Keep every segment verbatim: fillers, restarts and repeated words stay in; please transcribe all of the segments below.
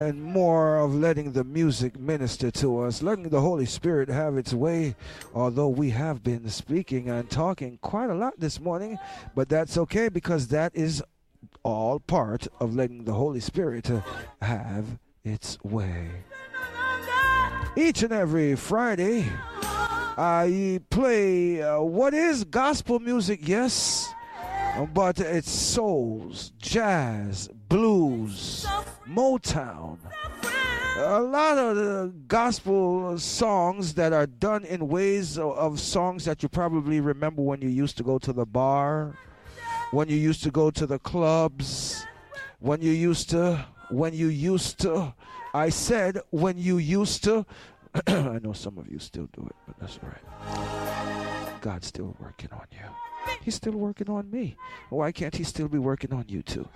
and more of letting the music minister to us, letting the Holy Spirit have its way, although we have been speaking and talking quite a lot this morning, but that's okay because that is all part of letting the Holy Spirit uh, have its way. Each and every Friday, I play uh, what is gospel music, yes, but it's souls, jazz, blues, Motown. A lot of the gospel songs that are done in ways of, of songs that you probably remember when you used to go to the bar, when you used to go to the clubs, when you used to, when you used to, I said when you used to. I know some of you still do it, but that's all right. God's still working on you. He's still working on me. Why can't he still be working on you too?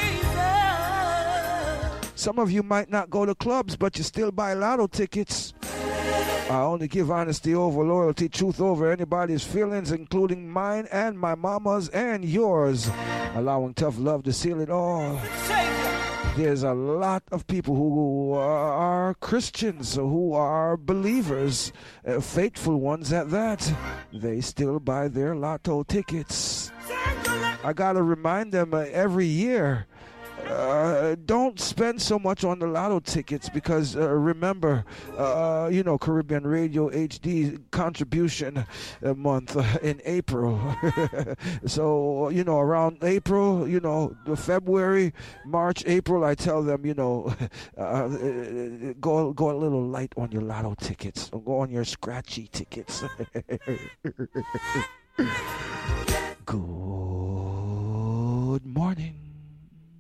Some of you might not go to clubs, but you still buy lotto tickets. I only give honesty over loyalty, truth over anybody's feelings, including mine and my mama's and yours, allowing tough love to seal it all. There's a lot of people who are Christians, who are believers, uh, faithful ones at that. They still buy their lotto tickets. I gotta remind them uh, every year, uh, don't spend so much on the lotto tickets because uh, remember, uh, you know, Caribbean Radio H D contribution uh, month uh, in April. So, you know, around April, you know, February, March, April, I tell them, you know, uh, go, go a little light on your lotto tickets. Go on your scratchy tickets. Good morning.